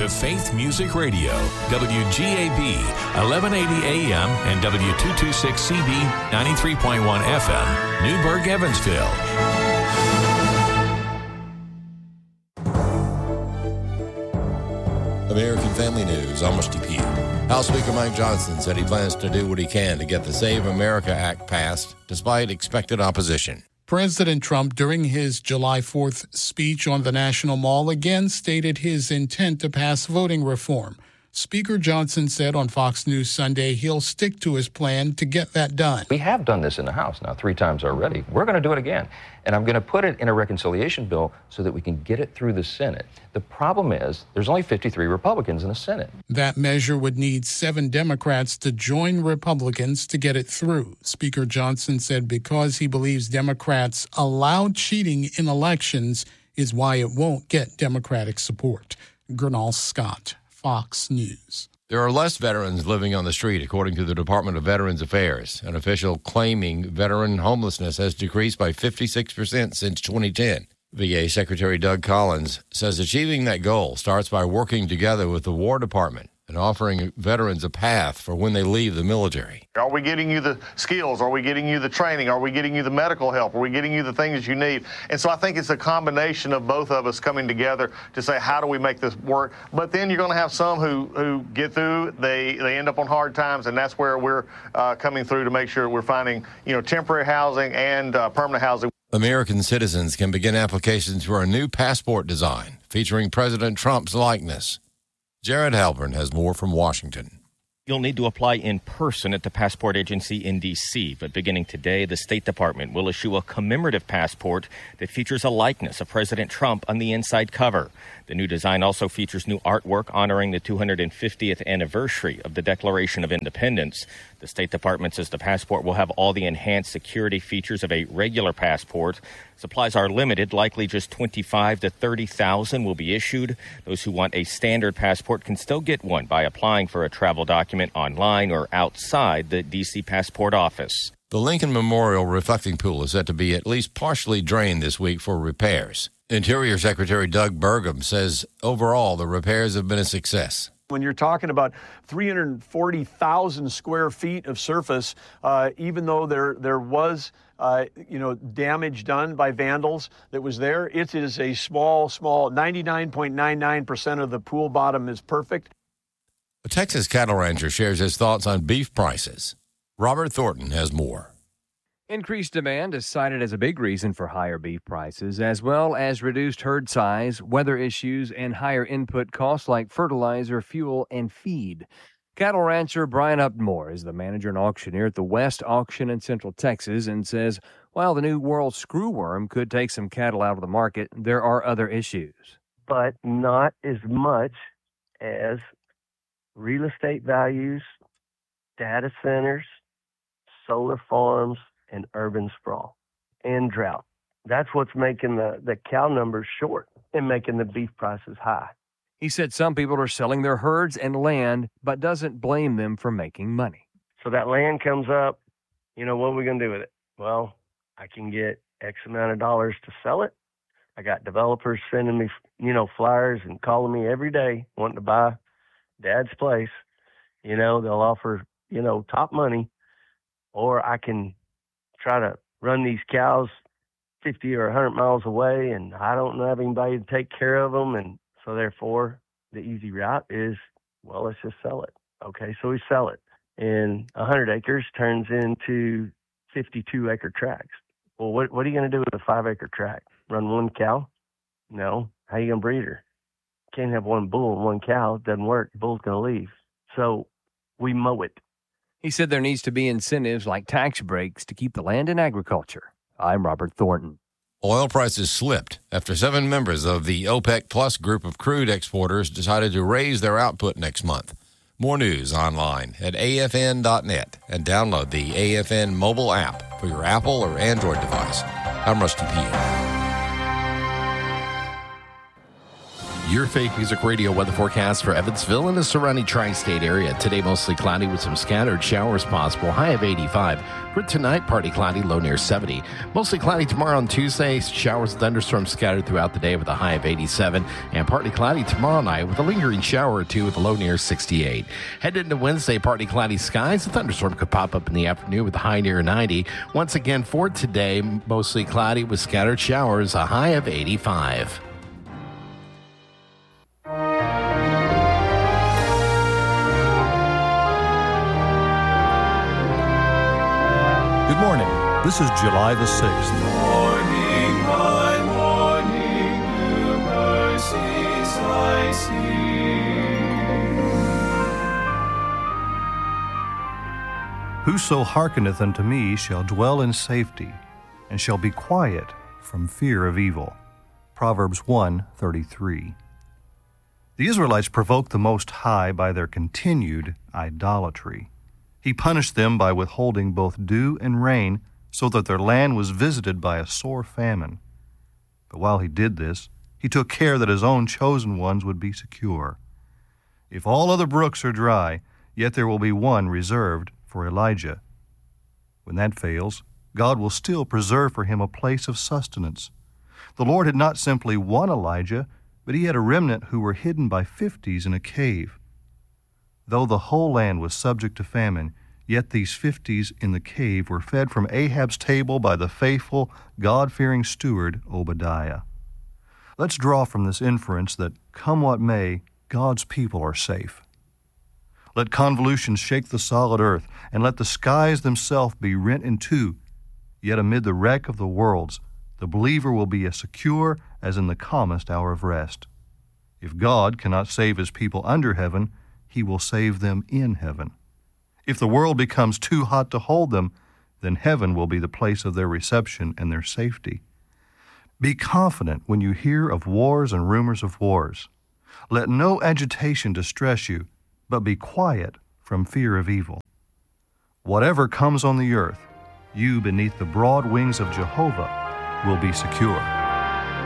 to Faith Music Radio, WGAB, 1180 AM and W226CB, 93.1 FM, Newburgh, Evansville. American Family News, I'm Rusty Pugh. House Speaker Mike Johnson said he plans to do what he can to get the Save America Act passed, despite expected opposition. President Trump, during his July 4th speech on the National Mall, again stated his intent to pass voting reform. Speaker Johnson said on Fox News Sunday he'll stick to his plan to get that done. We have done this in the House now 3 times already. We're going to do it again. And I'm going to put it in a reconciliation bill so that we can get it through the Senate. The problem is there's only 53 Republicans in the Senate. That measure would need 7 Democrats to join Republicans to get it through. Speaker Johnson said because he believes Democrats allow cheating in elections is why it won't get Democratic support. Gernal Scott, Fox News. There are less veterans living on the street, according to the Department of Veterans Affairs, an official claiming veteran homelessness has decreased by 56% since 2010. VA Secretary Doug Collins says achieving that goal starts by working together with the War Department and offering veterans a path for when they leave the military. Are we getting you the skills? Are we getting you the training? Are we getting you the medical help? Are we getting you the things you need? And so I think it's a combination of both of us coming together to say, how do we make this work? But then you're going to have some who get through, they end up on hard times, and that's where we're coming through to make sure we're finding, temporary housing and permanent housing. American citizens can begin applications for a new passport design featuring President Trump's likeness. Jared Halpern has more from Washington. You'll need to apply in person at the passport agency in D.C., but beginning today, the State Department will issue a commemorative passport that features a likeness of President Trump on the inside cover. The new design also features new artwork honoring the 250th anniversary of the Declaration of Independence. The State Department says the passport will have all the enhanced security features of a regular passport. Supplies are limited, likely just 25 to 30,000 will be issued. Those who want a standard passport can still get one by applying for a travel document online or outside the D.C. passport office. The Lincoln Memorial reflecting pool is set to be at least partially drained this week for repairs. Interior Secretary Doug Burgum says overall the repairs have been a success. When you're talking about 340,000 square feet of surface, even though there was damage done by vandals that was there, it is a small 99.99% of the pool bottom is perfect. A Texas cattle rancher shares his thoughts on beef prices. Robert Thornton has more. Increased demand is cited as a big reason for higher beef prices, as well as reduced herd size, weather issues, and higher input costs like fertilizer, fuel, and feed. Cattle rancher Brian Upmore is the manager and auctioneer at the West Auction in Central Texas and says while the New World screwworm could take some cattle out of the market, there are other issues. But not as much as real estate values, data centers, solar farms, and urban sprawl and drought. That's what's making the cow numbers short and making the beef prices high. He said some people are selling their herds and land, but doesn't blame them for making money. So that land comes up, what are we going to do with it? Well, I can get X amount of dollars to sell it. I got developers sending me, flyers and calling me every day wanting to buy Dad's place. They'll offer, top money, or I can try to run these cows 50 or 100 miles away, and I don't have anybody to take care of them. And so therefore, the easy route is, well, let's just sell it. Okay, so we sell it. And 100 acres turns into 52-acre tracts. Well, what are you going to do with a 5-acre tract? Run one cow? No. How are you going to breed her? Can't have one bull and one cow. It doesn't work. The bull's going to leave. So we mow it. He said there needs to be incentives like tax breaks to keep the land in agriculture. I'm Robert Thornton. Oil prices slipped after 7 members of the OPEC Plus group of crude exporters decided to raise their output next month. More news online at afn.net and download the AFN mobile app for your Apple or Android device. I'm Rusty Pugh. Your Faith Music Radio weather forecast for Evansville and the surrounding tri-state area. Today, mostly cloudy with some scattered showers possible, high of 85. For tonight, partly cloudy, low near 70. Mostly cloudy tomorrow on Tuesday. Showers and thunderstorms scattered throughout the day with a high of 87. And partly cloudy tomorrow night with a lingering shower or two with a low near 68. Headed into Wednesday, partly cloudy skies. A thunderstorm could pop up in the afternoon with a high near 90. Once again, for today, mostly cloudy with scattered showers, a high of 85. Good morning. This is July the 6th. Morning by morning, new mercies I see. Whoso hearkeneth unto me shall dwell in safety, and shall be quiet from fear of evil. Proverbs 1:33. The Israelites provoked the Most High by their continued idolatry. He punished them by withholding both dew and rain so that their land was visited by a sore famine. But while he did this, he took care that his own chosen ones would be secure. If all other brooks are dry, yet there will be one reserved for Elijah. When that fails, God will still preserve for him a place of sustenance. The Lord had not simply one Elijah, but he had a remnant who were hidden by 50s in a cave. Though the whole land was subject to famine, yet these 50s in the cave were fed from Ahab's table by the faithful, God-fearing steward Obadiah. Let's draw from this inference that, come what may, God's people are safe. Let convulsions shake the solid earth, and let the skies themselves be rent in two, yet amid the wreck of the worlds, the believer will be as secure as in the calmest hour of rest. If God cannot save his people under heaven, he will save them in heaven. If the world becomes too hot to hold them, then heaven will be the place of their reception and their safety. Be confident when you hear of wars and rumors of wars. Let no agitation distress you, but be quiet from fear of evil. Whatever comes on the earth, you beneath the broad wings of Jehovah will be secure.